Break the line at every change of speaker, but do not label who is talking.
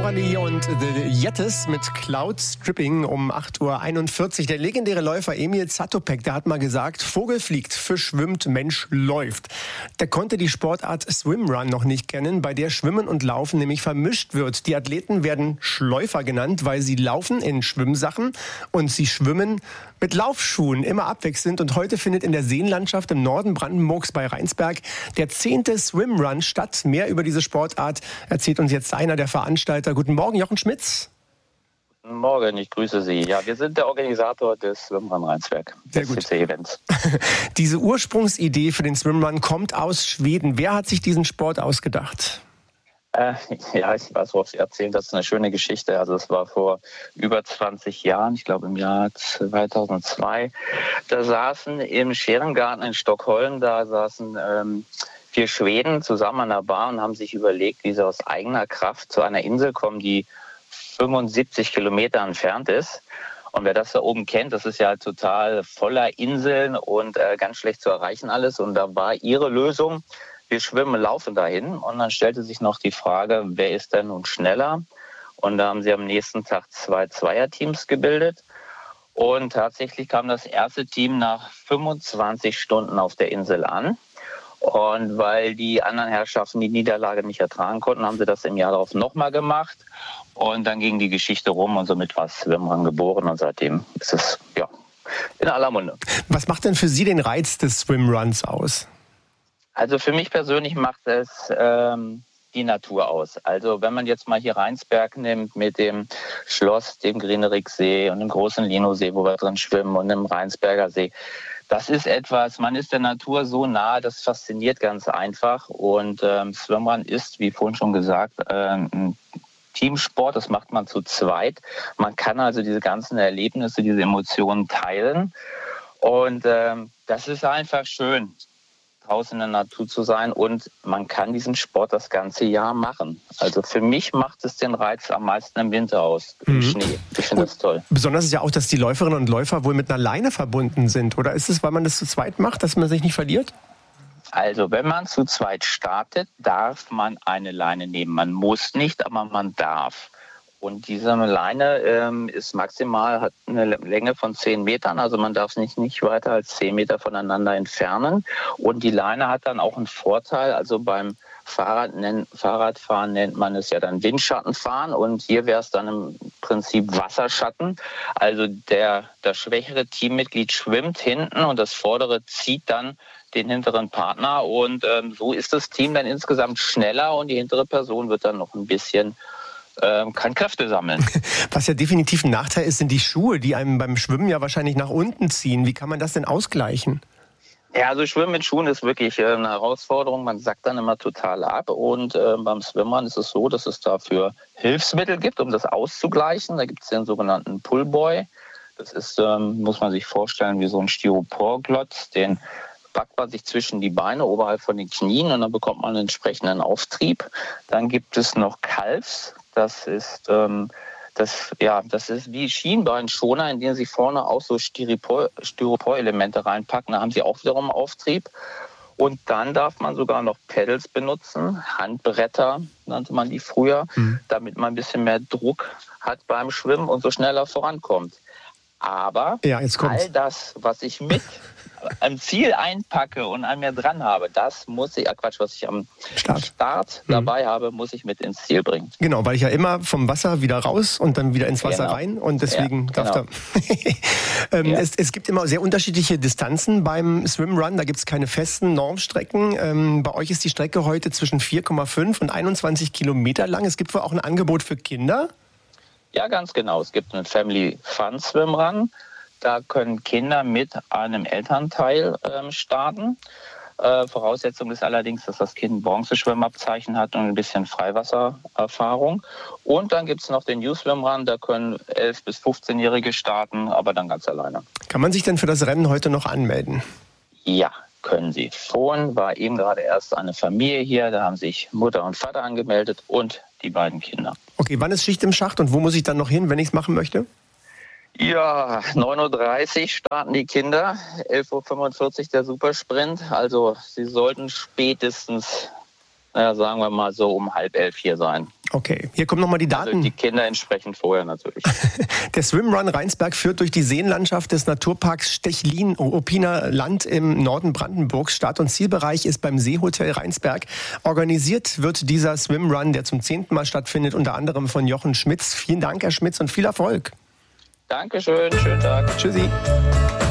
Laura Lee und The Yettes mit Cloud Stripping um 8.41 Uhr. Der legendäre Läufer Emil Zatopek, der hat mal gesagt, Vogel fliegt, Fisch schwimmt, Mensch läuft. Der konnte die Sportart Swimrun noch nicht kennen, bei der Schwimmen und Laufen nämlich vermischt wird. Die Athleten werden Schläufer genannt, weil sie laufen in Schwimmsachen und sie schwimmen mit Laufschuhen, immer abwechselnd. Und heute findet in der Seenlandschaft im Norden Brandenburgs bei Rheinsberg der 10. Swimrun statt. Mehr über diese Sportart erzählt uns jetzt einer der Veranstalter. Guten Morgen, Jochen Schmitz.
Guten Morgen, ich grüße Sie. Ja, wir sind der Organisator des Swimrun Rheinsberg, des CC-Events.
Diese Ursprungsidee für den Swimrun kommt aus Schweden. Wer hat sich diesen Sport ausgedacht?
Ja, ich weiß, worauf Sie erzählen. Das ist eine schöne Geschichte. Also es war vor über 20 Jahren, ich glaube im Jahr 2002. Da saßen im Scherengarten in Stockholm, da saßen 4 Schweden zusammen an der Bar und haben sich überlegt, wie sie aus eigener Kraft zu einer Insel kommen, die 75 Kilometer entfernt ist. Und wer das da oben kennt, das ist ja total voller Inseln und ganz schlecht zu erreichen alles. Und da war ihre Lösung, wir schwimmen, laufen dahin. Und dann stellte sich noch die Frage, wer ist denn nun schneller? Und da haben sie am nächsten Tag 2 Zweierteams gebildet. Und tatsächlich kam das erste Team nach 25 Stunden auf der Insel an. Und weil die anderen Herrschaften die Niederlage nicht ertragen konnten, haben sie das im Jahr darauf nochmal gemacht. Und dann ging die Geschichte rum und somit war Swimrun geboren. Und seitdem ist es ja in aller Munde.
Was macht denn für Sie den Reiz des Swimruns aus?
Also für mich persönlich macht es die Natur aus. Also wenn man jetzt mal hier Rheinsberg nimmt mit dem Schloss, dem Grieneriksee und dem großen Linosee, wo wir drin schwimmen und dem Rheinsberger See. Das ist etwas, man ist der Natur so nah, das fasziniert ganz einfach. Und Swimrun ist, wie vorhin schon gesagt, ein Teamsport, das macht man zu zweit. Man kann also diese ganzen Erlebnisse, diese Emotionen teilen. Und das ist einfach schön, draußen in der Natur zu sein, und man kann diesen Sport das ganze Jahr machen. Also für mich macht es den Reiz am meisten im Winter aus, im Schnee. Ich finde das toll.
Besonders ist ja auch, dass die Läuferinnen und Läufer wohl mit einer Leine verbunden sind. Oder ist es, weil man das zu zweit macht, dass man sich nicht verliert?
Also wenn man zu zweit startet, darf man eine Leine nehmen. Man muss nicht, aber man darf. Und diese Leine ist maximal, hat eine Länge von 10 Metern. Also man darf sich nicht weiter als 10 Meter voneinander entfernen. Und die Leine hat dann auch einen Vorteil. Also beim Fahrradfahren nennt man es ja dann Windschattenfahren. Und hier wäre es dann im Prinzip Wasserschatten. Also das schwächere Teammitglied schwimmt hinten und das vordere zieht dann den hinteren Partner. Und so ist das Team dann insgesamt schneller und die hintere Person wird dann noch ein bisschen kann Kräfte sammeln.
Was ja definitiv ein Nachteil ist, sind die Schuhe, die einem beim Schwimmen ja wahrscheinlich nach unten ziehen. Wie kann man das denn ausgleichen?
Ja, also Schwimmen mit Schuhen ist wirklich eine Herausforderung. Man sackt dann immer total ab. Und beim Swimrun ist es so, dass es dafür Hilfsmittel gibt, um das auszugleichen. Da gibt es den sogenannten Pullboy. Das ist, muss man sich vorstellen, wie so ein Styroporglotz. Den packt man sich zwischen die Beine oberhalb von den Knien und dann bekommt man einen entsprechenden Auftrieb. Dann gibt es noch Calves. Das ist wie Schienbeinschoner, in denen Sie vorne auch so Styropor-Elemente reinpacken. Da haben Sie auch wiederum Auftrieb. Und dann darf man sogar noch Pedals benutzen, Handbretter nannte man die früher, damit man ein bisschen mehr Druck hat beim Schwimmen und so schneller vorankommt. Aber all das, was ich mit am Ziel einpacke und an mir dran habe, das muss ich, was ich am Start dabei habe, muss ich mit ins Ziel bringen.
Genau, weil ich ja immer vom Wasser wieder raus und dann wieder ins Wasser rein und deswegen es gibt immer sehr unterschiedliche Distanzen beim Swimrun, da gibt es keine festen Normstrecken. Bei euch ist die Strecke heute zwischen 4,5 und 21 Kilometer lang. Es gibt wohl auch ein Angebot für Kinder?
Ja, ganz genau. Es gibt einen Family Fun Swimrun. Da können Kinder mit einem Elternteil starten. Voraussetzung ist allerdings, dass das Kind ein Bronzeschwimmabzeichen hat und ein bisschen Freiwassererfahrung. Und dann gibt es noch den Youth Swimrun, da können 11- bis 15-Jährige starten, aber dann ganz alleine.
Kann man sich denn für das Rennen heute noch anmelden?
Ja, können Sie. Vorhin war eben gerade erst eine Familie hier, da haben sich Mutter und Vater angemeldet und die beiden Kinder.
Okay, wann ist Schicht im Schacht und wo muss ich dann noch hin, wenn ich es machen möchte?
Ja, 9.30 Uhr starten die Kinder, 11.45 Uhr der Supersprint. Also Sie sollten spätestens sagen wir mal so um 10:30 hier sein.
Okay, hier kommen nochmal die Daten.
Also die Kinder entsprechend vorher natürlich.
Der Swimrun Rheinsberg führt durch die Seenlandschaft des Naturparks Stechlin-Ruppiner Land im Norden Brandenburgs. Start- und Zielbereich ist beim Seehotel Rheinsberg. Organisiert wird dieser Swimrun, der zum 10. Mal stattfindet, unter anderem von Jochen Schmitz. Vielen Dank, Herr Schmitz, und viel Erfolg.
Dankeschön, schönen Tag.
Tschüssi.